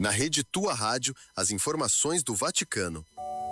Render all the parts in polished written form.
Na Rede Tua Rádio, as informações do Vaticano.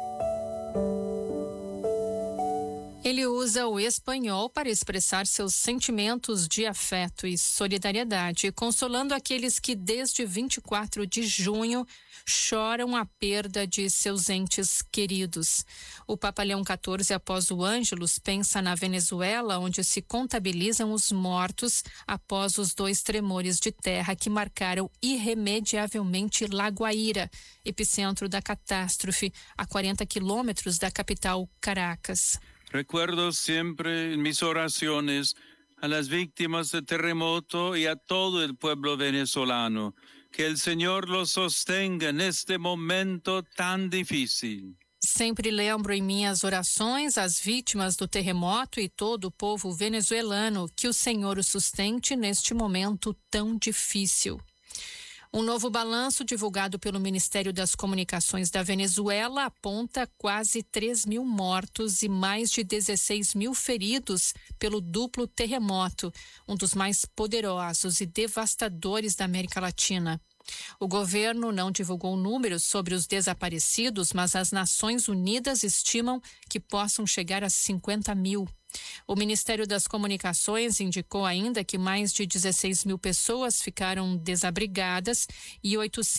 Ele usa o espanhol para expressar seus sentimentos de afeto e solidariedade, consolando aqueles que desde 24 de junho choram a perda de seus entes queridos. O Papa Leão XIV, após o Ângelus, pensa na Venezuela, onde se contabilizam os mortos após os 2 tremores de terra que marcaram irremediavelmente La Guaira, epicentro da catástrofe, a 40 quilômetros da capital Caracas. Recuerdo siempre en mis oraciones a las víctimas del terremoto y a todo el pueblo venezolano. Que el Señor los sostenga en este momento tan difícil. Sempre lembro em minhas orações as vítimas do terremoto e todo o povo venezuelano, que o Senhor o sustente neste momento tão difícil. Um novo balanço divulgado pelo Ministério das Comunicações da Venezuela aponta quase 3.000 mortos e mais de 16.000 feridos pelo duplo terremoto, um dos mais poderosos e devastadores da América Latina. O governo não divulgou números sobre os desaparecidos, mas as Nações Unidas estimam que possam chegar a 50.000. O Ministério das Comunicações indicou ainda que mais de 16.000 pessoas ficaram desabrigadas e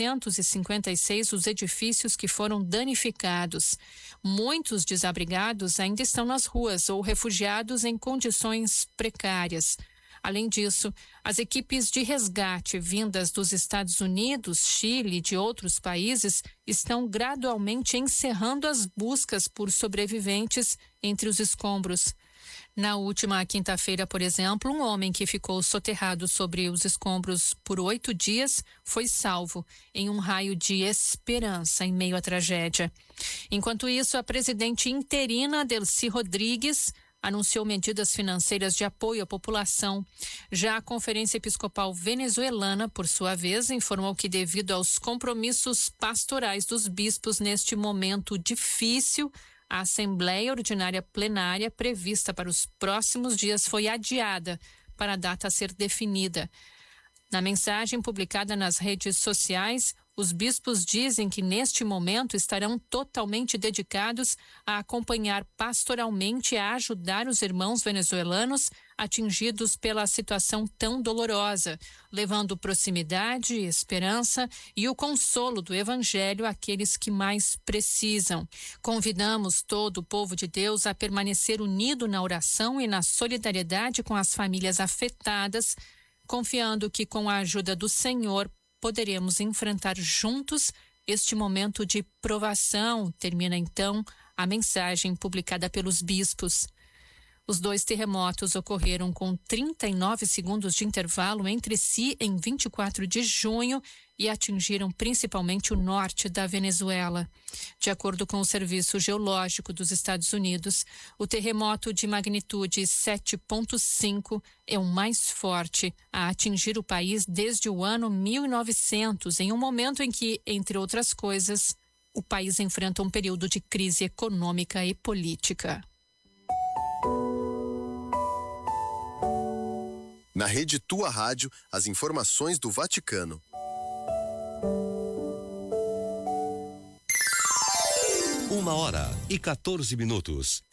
856 os edifícios que foram danificados. Muitos desabrigados ainda estão nas ruas ou refugiados em condições precárias. Além disso, as equipes de resgate vindas dos Estados Unidos, Chile e de outros países estão gradualmente encerrando as buscas por sobreviventes entre os escombros. Na última quinta-feira, por exemplo, um homem que ficou soterrado sobre os escombros por 8 dias foi salvo em um raio de esperança em meio à tragédia. Enquanto isso, a presidente interina Delcy Rodrigues anunciou medidas financeiras de apoio à população. Já a Conferência Episcopal Venezuelana, por sua vez, informou que, devido aos compromissos pastorais dos bispos neste momento difícil, a Assembleia Ordinária Plenária prevista para os próximos dias foi adiada para a data a ser definida. Na mensagem publicada nas redes sociais, os bispos dizem que neste momento estarão totalmente dedicados a acompanhar pastoralmente e a ajudar os irmãos venezuelanos atingidos pela situação tão dolorosa, levando proximidade, esperança e o consolo do Evangelho àqueles que mais precisam. Convidamos todo o povo de Deus a permanecer unido na oração e na solidariedade com as famílias afetadas, confiando que com a ajuda do Senhor poderemos enfrentar juntos este momento de provação, termina então a mensagem publicada pelos bispos. Os 2 terremotos ocorreram com 39 segundos de intervalo entre si em 24 de junho e atingiram principalmente o norte da Venezuela. De acordo com o Serviço Geológico dos Estados Unidos, o terremoto de magnitude 7,5 é o mais forte a atingir o país desde o ano 1900, em um momento em que, entre outras coisas, o país enfrenta um período de crise econômica e política. Na Rede Tua Rádio, as informações do Vaticano. Uma hora e 14 minutos.